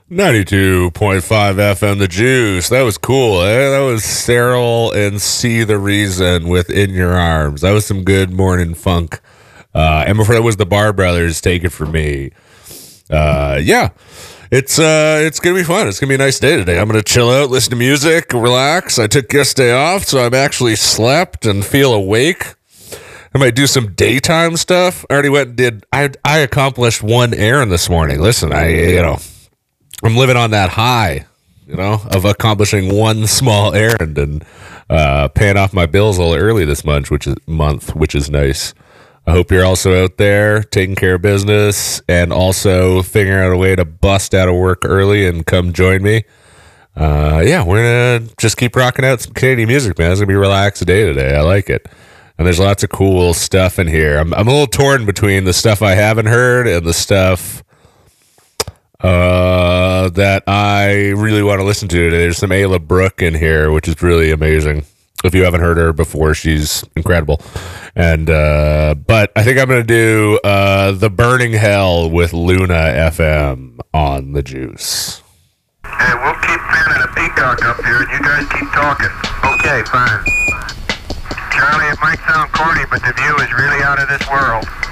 92.5 FM The Juice. That was cool. That was Sterile and See the Reason with In Your Arms. That was some good morning funk. And before that was the Bar Brothers, Take It From Me. Yeah. It's going to be fun. It's going to be a nice day today. I'm going to chill out, listen to music, relax. I took yesterday off, so I'm actually slept and feel awake. I might do some daytime stuff. I already went and did. I accomplished one errand this morning. Listen, I'm living on that high, of accomplishing one small errand and paying off my bills a little early this month, which is nice. I hope you're also out there taking care of business and also figuring out a way to bust out of work early and come join me. Yeah, we're going to just keep rocking out some Canadian music, man. It's going to be a relaxed day today. I like it. And there's lots of cool stuff in here. I'm a little torn between the stuff I haven't heard and the stuff that I really want to listen to today. There's some Ayla Brooke in here, which is really amazing. If you haven't heard her before, she's incredible. And but I think I'm going to do The Burning Hell with Luna FM on The Juice. Hey, we'll keep fanning a peacock up here, and you guys keep talking. Okay, fine. Charlie, it might sound corny, but the view is really out of this world.